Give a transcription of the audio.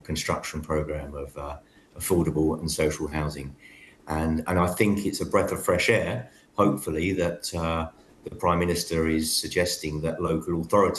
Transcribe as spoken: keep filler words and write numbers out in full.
construction programme of uh, affordable and social housing. And, and I think it's a breath of fresh air, hopefully, that uh, the Prime Minister is suggesting that local authorities